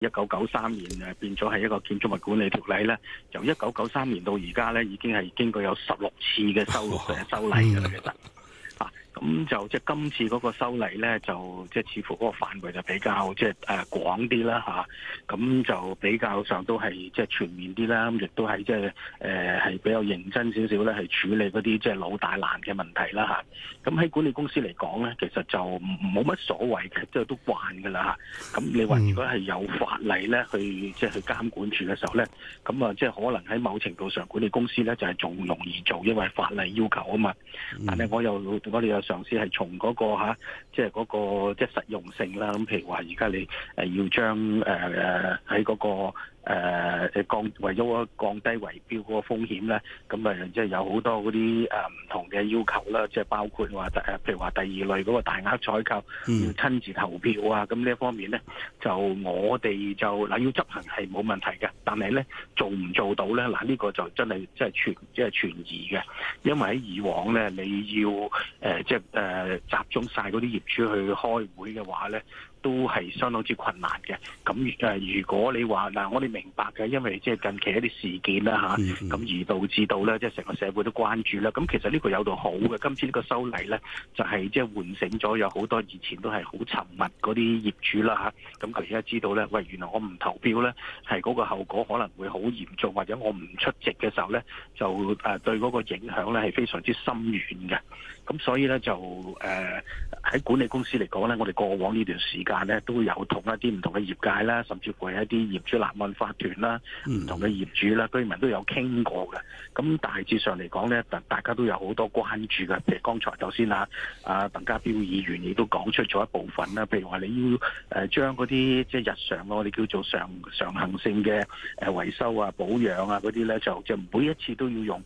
1993年變咗係一個建築物管理條例咧，由1993年到而家咧，已經係經過有16次嘅修例㗎啦，其實。咁就即係今次嗰個修例咧，就即係似乎嗰個範圍就比較即係廣啲啦嚇，咁就比較上都係即係全面啲啦，咁亦都係即係係比較認真少少咧，係處理嗰啲即係老大難嘅問題啦嚇。咁喺管理公司嚟講咧，其實就冇乜所謂嘅，即係都慣㗎啦嚇。咁你話如果係有法例咧去即係去監管住嘅時候咧，咁啊即係可能喺某程度上管理公司咧就係仲容易做，因為法例要求啊嘛。但係我哋又嘗試係從嗰個即係嗰個即係實用性啦。咁譬如話，而家你要將喺嗰個為咗降低圍標嗰個風險咧，咁即係有好多嗰啲唔同嘅要求啦，即係包括話譬如話第二類嗰個大額採購要親自投票啊，咁呢一方面咧，就我哋就嗱要執行係冇問題嘅，但係咧做唔做到咧嗱呢個就真係即係存疑嘅，因為喺以往咧你要即係集中晒嗰啲業主去開會嘅話咧，都係相當之困難嘅。咁如果你話嗱，我哋明白嘅，因為即係近期一啲事件啦嚇，咁而導致到咧，即係成個社會都關注啦。咁其實呢個有到好嘅，今次呢個修例咧，就係即係喚醒咗有好多以前都係好沉默嗰啲業主啦嚇。咁佢而家知道咧，喂，原來我唔投標咧，係嗰個後果可能會好嚴重，或者我唔出席嘅時候咧，就對嗰個影響咧係非常之深遠嘅。咁所以咧就喺管理公司嚟講咧，我哋過往呢段時間咧都有同一啲唔同嘅業界啦，甚至乎係一啲業主立案法團啦、唔同嘅業主啦、居民都有傾過嘅。咁大致上嚟講咧，大家都有好多關注嘅。譬如剛才頭先鄧家彪議員亦都講出咗一部分啦。譬如話你要將嗰啲即係日常我哋叫做常行性嘅維修啊、保養啊嗰啲咧，就每一次都要用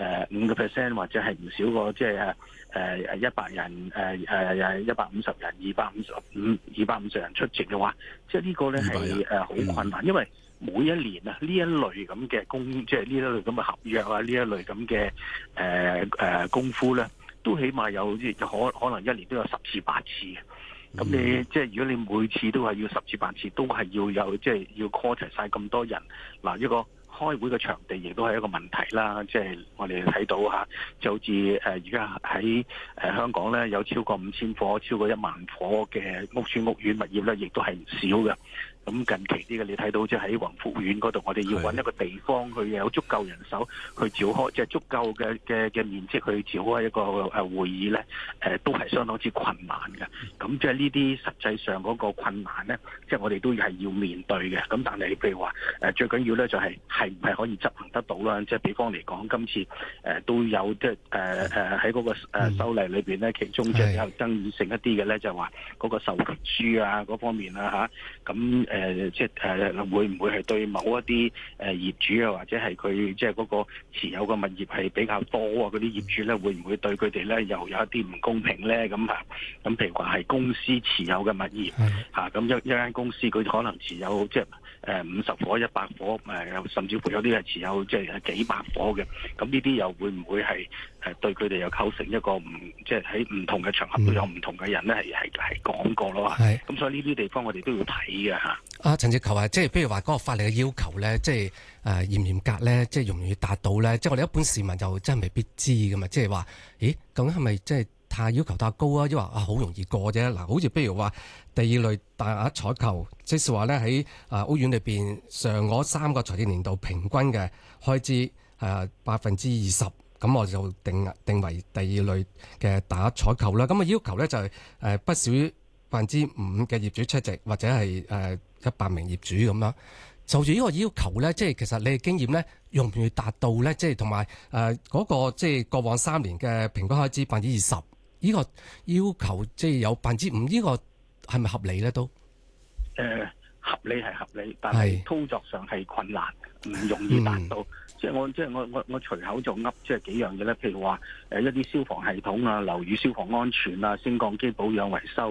5%或者係唔少過即係100人150人250人出席嘅話，即係呢個咧係好困難，因為每一年呢一類咁嘅即係呢一類咁嘅合約啊，呢一類咁嘅功夫咧，都起碼有可能一年都有10次8次嘅。咁你即係如果你每次都係要10次8次，都係要有即係要 call 齊晒咁多人嗱，一個開會嘅場地亦都係一個問題啦，即係我哋睇到就好似而家喺香港咧有超過5000伙、超過1萬伙嘅屋邨屋苑物業咧，亦都係唔少嘅。咁近期啲嘅你睇到即係喺宏福苑嗰度，我哋要揾一個地方去有足夠人手去召開，即係足夠嘅面積去召開一個會議咧，都係相當之困難嘅。咁即係呢啲實際上嗰個困難咧，即係我哋都係要面對嘅。咁但係譬如話最緊要咧就係唔係可以執行得到啦？即係比方嚟講，今次都有即係喺嗰個修例裏邊咧，其中即係有爭議性一啲嘅咧，就係話嗰個授權書啊嗰方面啊咁即係會唔會係對某一啲業主啊，或者係佢即係嗰個持有嘅物業係比較多啊，嗰啲業主咧會唔會對佢哋咧又有一啲唔公平咧？咁譬如話係公司持有嘅物業咁一間公司佢可能持有即係50伙、100伙甚至乎有啲係持有即係幾百伙嘅。咁呢啲又會唔會係對佢哋又構成一個即係喺唔同嘅場合都有唔同嘅人咧係講過咯？咁所以呢啲地方我哋都要睇嘅嚇。 陳志球即係譬如話嗰個法例嘅要求咧，即係嚴唔嚴格咧，即係容唔容易達到咧？即係我哋一般市民就真係未必知噶嘛。即係話，咦，究竟係咪即係太要求太高啊？抑或好容易過啫？嗱，好似譬如話第二類大額採購，即係話咧喺屋苑裏邊上嗰3個財政年度平均嘅開支20%，咁我就定為第二類嘅大額採購啦。咁要求咧就係不少於5%嘅業主出席，或者係100名業主咁樣。就住呢個要求咧，即係其實你嘅經驗咧，容唔容易達到咧？即係同埋嗰個即係過往3年嘅平均開支20%，呢個要求即係有5%，呢個係咪合理咧？都合理係合理，但係操作上係困難，唔容易達到。即係我隨口就噏，即係幾樣嘢咧。譬如話一啲消防系統啊、樓宇消防安全啊、升降機保養維修啊、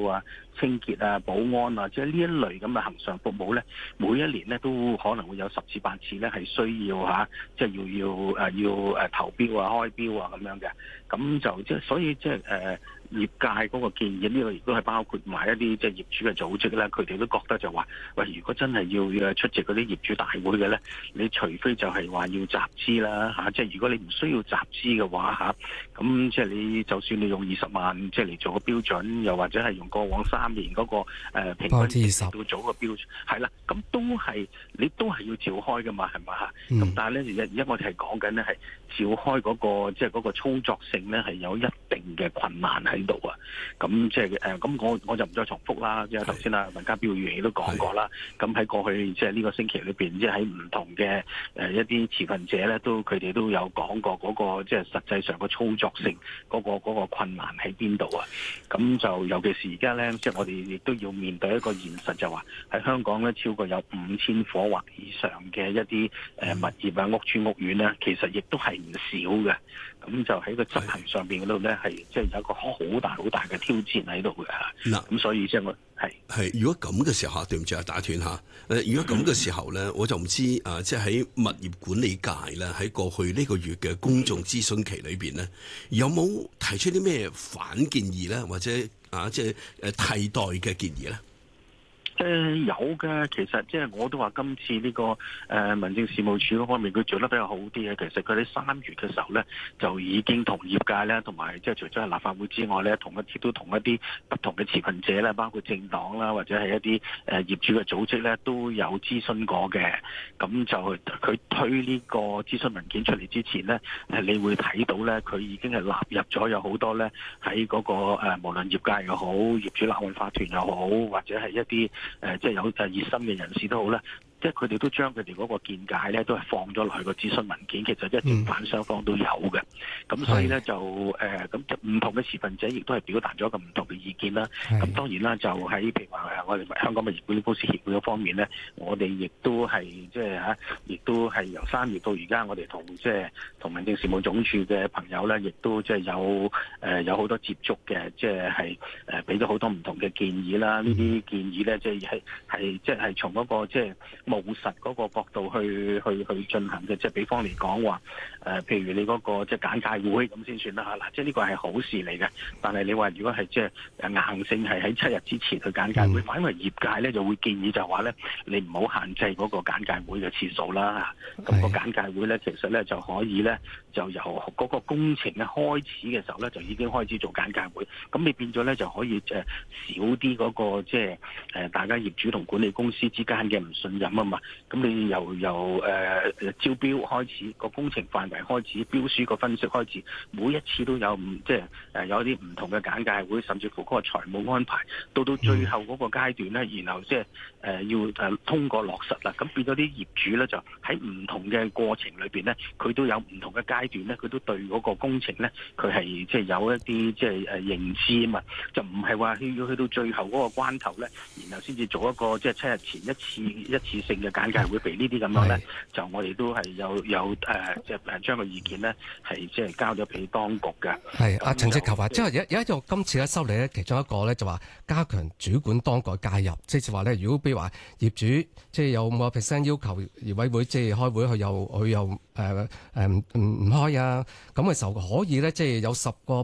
清潔啊、保安啊，即係呢一類咁嘅恆常服務咧，每一年咧都可能會有10次8次咧係需要即係要投標啊、開標啊咁樣嘅，咁就即係所以即係業界嗰個建議呢個亦都係包括埋一啲即係業主嘅組織咧，佢哋都覺得就話，喂，如果真係要出席嗰啲業主大會嘅咧，你除非就係話要集資啦即係如果你唔需要集資嘅話咁即係你就算你用20萬即係嚟做個標準，又或者係用過往3年嗰個平均值嚟到做個標準，係啦，咁你都係要召開噶嘛，係咪咁但係咧而家我哋係講緊咧係召開嗰個即係嗰個操作性咧係有一定嘅困難喺度啊，咁即係咁我就唔再重複啦，即係頭先文家彪議員亦都講過啦，咁喺過去即係呢個星期裏邊，即係喺唔同嘅一啲持份者咧，佢哋都有講過嗰個即係實際上個操作性嗰個困難喺邊度啊？咁就尤其是而家咧，即係我哋亦都要面對一個現實，就話喺香港咧超過有5000伙或以上嘅一啲物業啊、屋邨屋苑咧，其實亦都係唔少嘅。咁就喺個執行上邊嗰度咧，係即係有一個好大嘅挑戰喺度嘅嚇。嗱，咁所以即係我係如果咁嘅時候，對唔住啊，打斷下。如果咁嘅時候咧，我就唔知即係喺物業管理界咧，喺過去呢個月嘅公眾諮詢期裏邊咧，有冇提出啲咩反建議咧，或者即係替代嘅建議咧？ 有嘅，其實即係我都話今次呢個民政事務處嗰方面佢做得比較好啲嘅。其實佢喺3月嘅時候咧，就已經同業界咧，同埋即係除咗係立法會之外咧，都同一啲不同嘅持份者咧，包括政黨啦，或者係一啲業主嘅組織咧，都有諮詢過嘅。咁就佢推呢個諮詢文件出嚟之前咧，你會睇到咧，佢已經係納入咗有好多咧喺嗰個無論業界又好、業主立案法團又好，或者係一啲即係有熱心嘅人士都好啦，即係佢哋都將佢哋嗰個見解咧，都係放咗落去個諮詢文件。其實即係正反雙方都有嘅。咁所以咧就咁唔同嘅持份者亦都係表達咗一個唔同嘅意見啦。咁當然啦，就喺譬如話我哋香港物業管理公司協會嗰方面咧，我哋亦都係即係亦都係由3月到而家，我哋同民政事務總署嘅朋友咧，亦都即係有好多接觸嘅，即係俾咗好多唔同嘅建議啦。呢啲建議咧，即係從嗰個即係務實嗰個角度去進行嘅，即係比方嚟講話譬如你嗰個即係簡介會咁先算啦嗱，即係呢個係好事嚟嘅。但係你話如果係即係硬性係喺7日之前去簡介會，因為業界咧就會建議就話咧，你唔好限制嗰個簡介會嘅次數啦。咁個簡介會咧，其實咧就可以咧，就由嗰個工程嘅開始嘅時候咧，就已經開始做簡介會。咁你變咗咧就可以少啲嗰個即係大家業主同管理公司之間嘅唔信任啊嘛。咁你由招標開始，個工程範圍開始，標書個分析開始，每一次都有即係有一啲唔同嘅簡介會，甚至乎嗰個財務安排，到最後嗰個階段咧，然後即係要通過落實啦。咁變咗啲業主咧，就喺唔同嘅過程裏邊咧，佢都有唔同嘅階段咧，佢都對嗰個工程咧，佢係即係有一啲即係認知啊嘛，就唔係話要去到最後嗰個關頭咧，然後先至做一個即係7日前一次性嘅簡介會，俾呢啲咁樣咧，就我哋都係有即係將個意見咧係即係交咗俾當局嘅。 係阿陳志球話，即係有一個今次咧修例咧，其中一個咧就話加強主管當局介入，即係話咧，如果比如話業主即係有5% 要求業委會即係開會，佢又唔開啊，咁嘅時候可以咧，即係有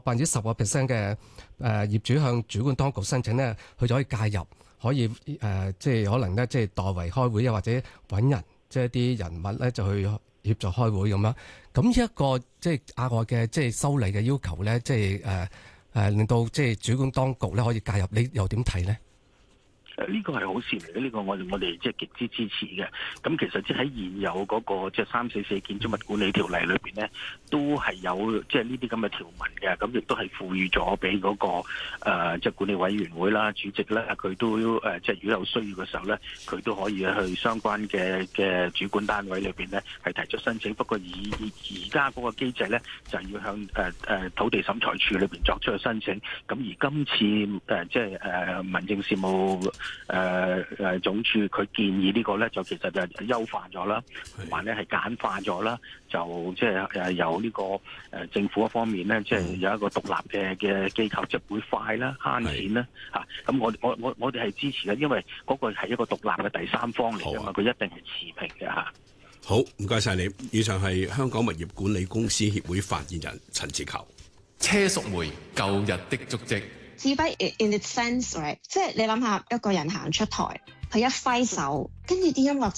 10% 嘅業主向主管當局申請咧，佢就可以介入，可以即係可能咧，即係代為開會啊，或者揾人即係一啲人物咧，就去協助開會咁樣。咁呢一個即係額外嘅即係修例嘅要求咧，即係令到即係主管當局咧可以介入，你又點睇咧？ 呢個係好事嚟嘅，呢個我哋即係極之支持嘅。咁其實即係喺現有嗰個即係344建築物管理條例裏邊咧，都係有即係呢啲咁嘅條文嘅。咁亦都係賦予咗俾嗰個即係管理委員會啦、主席咧，佢都即係如果有需要嘅時候咧，佢都可以去相關嘅主管單位裏邊咧係提出申請。不過以而家嗰個機制咧，就係要向土地審裁處裏邊作出去申請。咁而今次即係民政事務總署佢建議呢個咧，就其實就優化咗啦，同埋咧係簡化咗啦，就即係由呢個政府一方面咧，即係有一個獨立嘅機構，即係會快啦、慳錢啦嚇。咁我哋係支持嘅，因為嗰個係一個獨立嘅第三方嚟㗎嘛，佢一定係持平嘅嚇。 好，唔該晒你。以上係香港物業管理公司協會發言人陳志球。 車淑梅舊日的足跡。 自閉 in its sense，right？ 即係你諗下，一個人行出台，佢一揮手，跟住啲音樂